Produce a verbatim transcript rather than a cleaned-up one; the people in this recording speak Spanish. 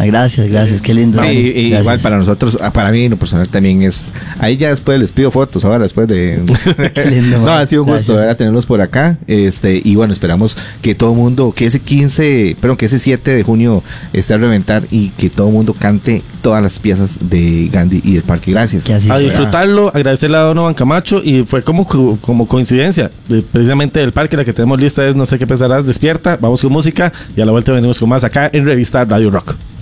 gracias, gracias, qué lindo. Sí, Dani, igual gracias. para nosotros, para mí en lo personal también es. Ahí ya después les pido fotos, ahora después de. Qué lindo, no, man. ha sido un gusto, Gracias. ¿verdad? Tenerlos por acá. Este, y bueno, esperamos que todo el mundo, que ese quince, perdón, que ese siete de junio esté a reventar y que todo el mundo cante todas las piezas de Gandhi y del Parque. Gracias. Que así A sea. disfrutarlo, agradecerle a Donovan Camacho, y fue como, como coincidencia, de- precisamente del parque. La que tenemos lista es No sé qué pensarás, despierta, vamos con música y a la vuelta venimos con más acá en Revista Radio Rock.